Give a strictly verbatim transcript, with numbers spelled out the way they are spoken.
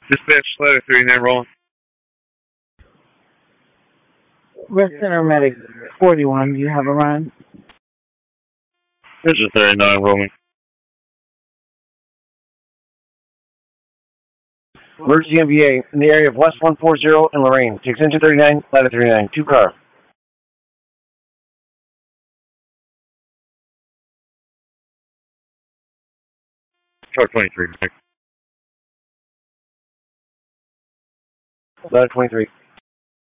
Dispatch ladder thirty-nine rolling. West Center Medic forty-one, do you have a run? This is thirty-nine rolling. Emergency M V A in the area of West one forty and Lorraine. To extension thirty-nine, ladder thirty-nine. Two car. Car twenty-three. Ladder twenty-three.